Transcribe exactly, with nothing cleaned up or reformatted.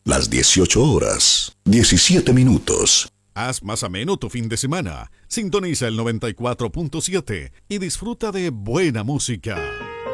las dieciocho horas, diecisiete minutos. Haz más ameno tu fin de semana. Sintoniza el noventa y cuatro punto siete y disfruta de buena música.